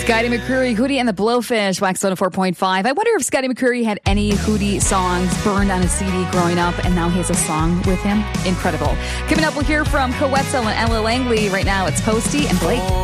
Scotty McCreery, Hootie and the Blowfish, Wax 104.5. I wonder if Scotty McCreery had any Hootie songs burned on a CD growing up, and now he has a song with him. Incredible. Coming up, we'll hear from Coetzel and Ella Langley. Right now, it's Posty and Blake.